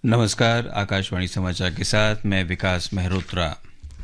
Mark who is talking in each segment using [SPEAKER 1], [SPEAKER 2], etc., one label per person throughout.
[SPEAKER 1] नमस्कार। आकाशवाणी समाचार के साथ मैं विकास मेहरोत्रा।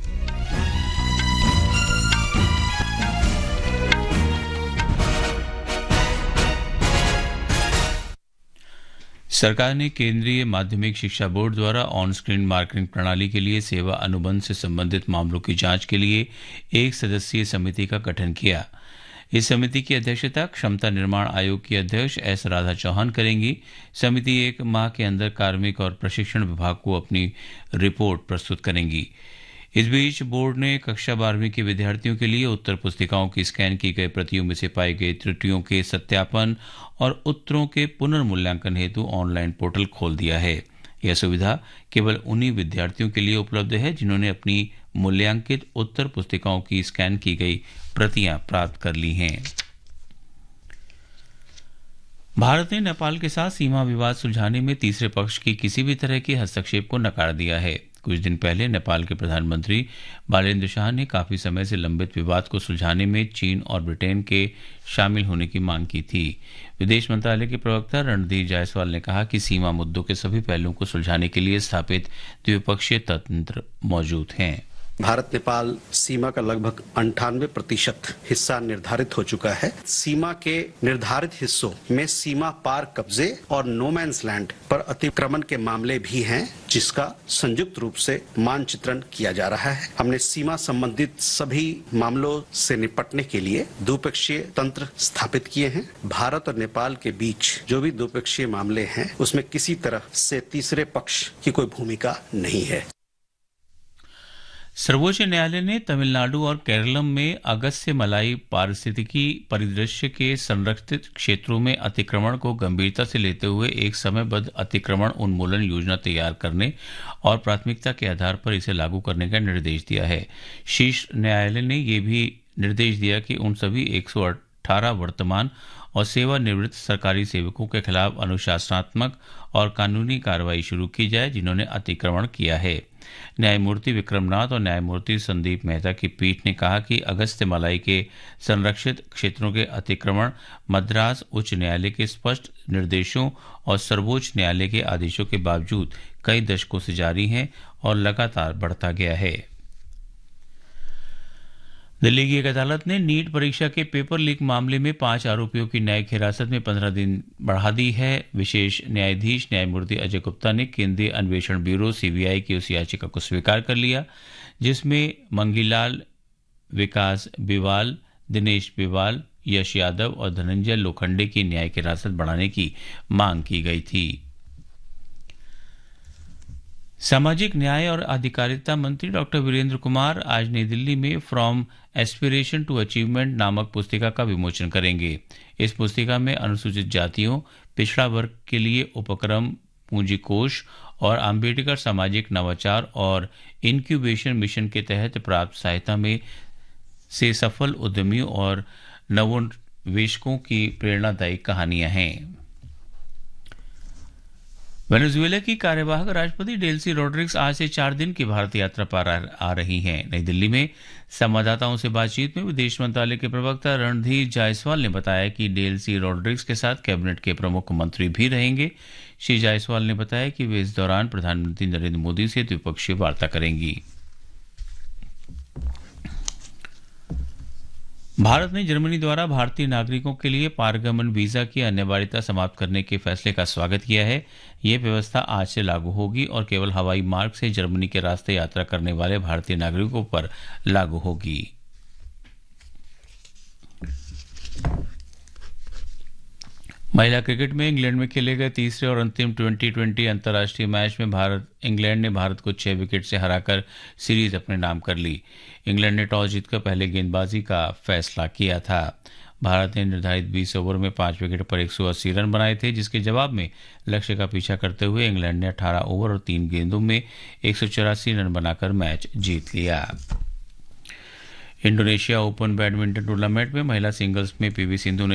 [SPEAKER 1] सरकार ने केंद्रीय माध्यमिक शिक्षा बोर्ड द्वारा ऑन स्क्रीन मार्किंग प्रणाली के लिए सेवा अनुबंध से संबंधित मामलों की जांच के लिए एक सदस्यीय समिति का गठन किया। इस समिति की अध्यक्षता क्षमता निर्माण आयोग की अध्यक्ष एस राधा चौहान करेंगी। समिति 1 माह के अंदर कार्मिक और प्रशिक्षण विभाग को अपनी रिपोर्ट प्रस्तुत करेंगी। इस बीच बोर्ड ने कक्षा 12वीं के विद्यार्थियों के लिए उत्तर पुस्तिकाओं की स्कैन की गई प्रतियों में से पाई गई त्रुटियों के सत्यापन और उत्तरों के पुनर्मूल्यांकन हेतु ऑनलाइन पोर्टल खोल दिया है। यह सुविधा केवल उन्हीं विद्यार्थियों के लिए उपलब्ध है जिन्होंने अपनी मूल्यांकित उत्तर पुस्तिकाओं की स्कैन की गई प्रतियां प्राप्त कर ली हैं। भारत ने नेपाल के साथ सीमा विवाद सुलझाने में तीसरे पक्ष की किसी भी तरह के हस्तक्षेप को नकार दिया है। कुछ दिन पहले नेपाल के प्रधानमंत्री बालेन्द्र शाह ने काफी समय से लंबित विवाद को सुलझाने में चीन और ब्रिटेन के शामिल होने की मांग की थी। विदेश मंत्रालय के प्रवक्ता रणधीर जायसवाल ने कहा कि सीमा मुद्दों के सभी पहलुओं को सुलझाने के लिए स्थापित द्विपक्षीय तंत्र मौजूद हैं।
[SPEAKER 2] भारत नेपाल सीमा का लगभग 98% हिस्सा निर्धारित हो चुका है। सीमा के निर्धारित हिस्सों में सीमा पार कब्जे और नो मैंस लैंड पर अतिक्रमण के मामले भी हैं, जिसका संयुक्त रूप से मानचित्रण किया जा रहा है। हमने सीमा संबंधित सभी मामलों से निपटने के लिए द्विपक्षीय तंत्र स्थापित किए हैं। भारत और नेपाल के बीच जो भी द्विपक्षीय मामले हैं, उसमें किसी तरह से तीसरे पक्ष की कोई भूमिका नहीं है।
[SPEAKER 1] सर्वोच्च न्यायालय ने तमिलनाडु और केरलम में अगस्त्य मलाई पारिस्थितिकी परिदृश्य के संरक्षित क्षेत्रों में अतिक्रमण को गंभीरता से लेते हुए एक समयबद्ध अतिक्रमण उन्मूलन योजना तैयार करने और प्राथमिकता के आधार पर इसे लागू करने का निर्देश दिया है। शीर्ष न्यायालय ने यह भी निर्देश दिया कि उन सभी 118 वर्तमान और सेवानिवृत्त सरकारी सेवकों के खिलाफ अनुशासनात्मक और कानूनी कार्रवाई शुरू की जाए जिन्होंने अतिक्रमण किया है। न्यायमूर्ति विक्रमनाथ और न्यायमूर्ति संदीप मेहता की पीठ ने कहा कि अगस्त्य मलाई के संरक्षित क्षेत्रों के अतिक्रमण मद्रास उच्च न्यायालय के स्पष्ट निर्देशों और सर्वोच्च न्यायालय के आदेशों के बावजूद कई दशकों से जारी हैं और लगातार बढ़ता गया है। दिल्ली की एक अदालत ने नीट परीक्षा के पेपर लीक मामले में 5 आरोपियों की न्यायिक हिरासत में 15 दिन बढ़ा दी है। विशेष न्यायाधीश न्यायमूर्ति अजय गुप्ता ने केंद्रीय अन्वेषण ब्यूरो सीबीआई की उस याचिका को स्वीकार कर लिया जिसमें मंगीलाल, विकास बिवाल, दिनेश बिवाल, यश यादव और धनंजय लोखंडे की न्यायिक हिरासत बढ़ाने की मांग की गई थी। सामाजिक न्याय और अधिकारिता मंत्री डॉक्टर वीरेंद्र कुमार आज नई दिल्ली में फ्रॉम एस्पिरेशन टू अचीवमेंट नामक पुस्तिका का विमोचन करेंगे। इस पुस्तिका में अनुसूचित जातियों, पिछड़ा वर्ग के लिए उपक्रम पूंजी कोष और अम्बेडकर सामाजिक नवाचार और इनक्यूबेशन मिशन के तहत प्राप्त सहायता में से सफल उद्यमियों और नवोन्वेषकों की प्रेरणादायी कहानियां हैं। वेनेजुएला की कार्यवाहक राष्ट्रपति डेल्सी रोड्रिग्स आज से 4 दिन की भारत यात्रा पर आ रही हैं। नई दिल्ली में संवाददाताओं से बातचीत में विदेश मंत्रालय के प्रवक्ता रणधीर जायसवाल ने बताया कि डेल्सी रोड्रिग्स के साथ कैबिनेट के प्रमुख मंत्री भी रहेंगे। श्री जायसवाल ने बताया कि वे इस दौरान प्रधानमंत्री नरेंद्र मोदी से द्विपक्षीय वार्ता करेंगी। भारत ने जर्मनी द्वारा भारतीय नागरिकों के लिए पारगमन वीजा की अनिवार्यता समाप्त करने के फैसले का स्वागत किया है। यह व्यवस्था आज से लागू होगी और केवल हवाई मार्ग से जर्मनी के रास्ते यात्रा करने वाले भारतीय नागरिकों पर लागू होगी। महिला क्रिकेट में इंग्लैंड में खेले गए तीसरे और अंतिम T20 अंतर्राष्ट्रीय मैच में इंग्लैंड ने भारत को 6 विकेट से हराकर सीरीज अपने नाम कर ली। इंग्लैंड ने टॉस जीतकर पहले गेंदबाजी का फैसला किया था। भारत ने निर्धारित 20 ओवर में 5 विकेट पर 180 रन बनाए थे, जिसके जवाब में लक्ष्य का पीछा करते हुए इंग्लैंड ने 18 ओवर और 3 गेंदों में 184 रन बनाकर मैच जीत लिया। इंडोनेशिया ओपन बैडमिंटन टूर्नामेंट में महिला सिंगल्स में पीवी सिंधु ने